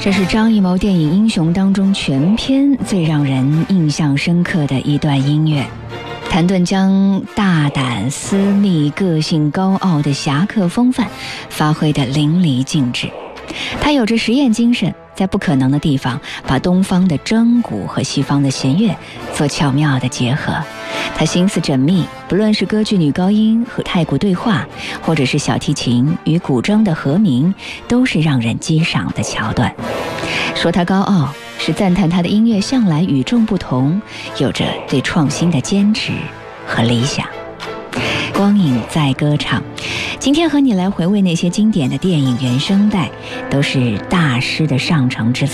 这是张艺谋电影《英雄》当中全片最让人印象深刻的一段音乐。谭盾将大胆、私密、个性高傲的侠客风范发挥得淋漓尽致。他有着实验精神，在不可能的地方把东方的筝鼓和西方的弦乐做巧妙的结合。他心思缜密，不论是歌剧女高音和太鼓对话，或者是小提琴与古筝的和鸣，都是让人激赏的桥段。说他高傲，是赞叹他的音乐向来与众不同，有着对创新的坚持和理想。光影在歌唱，今天和你来回味那些经典的电影原声带，都是大师的上乘之作。